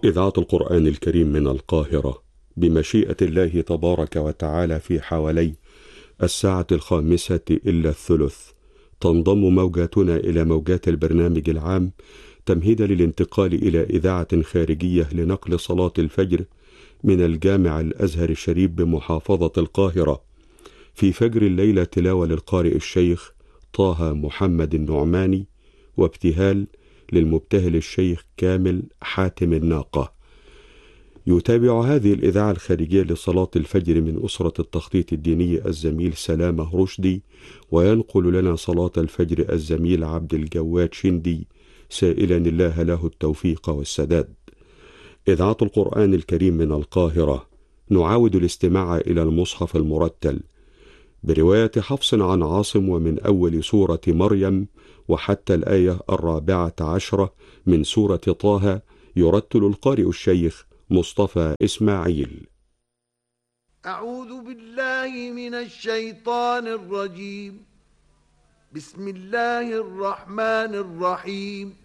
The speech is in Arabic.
إذاعة القرآن الكريم من القاهرة بمشيئة الله تبارك وتعالى في حوالي 5:05 تنضم موجاتنا إلى موجات البرنامج العام تمهيدا للانتقال إلى إذاعة خارجية لنقل صلاة الفجر من الجامع الأزهر الشريف بمحافظة القاهرة. في فجر الليلة تلاوة للقارئ الشيخ طه محمد النعماني، وابتهال للمبتهل الشيخ كامل حاتم الناقة. يتابع هذه الإذاعة الخارجية لصلاة الفجر من أسرة التخطيط الديني الزميل سلامة رشدي، وينقل لنا صلاة الفجر الزميل عبد الجواد شندي، سائلا الله له التوفيق والسداد. إذاعة القرآن الكريم من القاهرة نعاود الاستماع إلى المصحف المرتل برواية حفص عن عاصم، ومن أول سورة مريم وحتى الآية 14 من سورة طه، يرتل القارئ الشيخ مصطفى إسماعيل. أعوذ بالله من الشيطان الرجيم. بسم الله الرحمن الرحيم.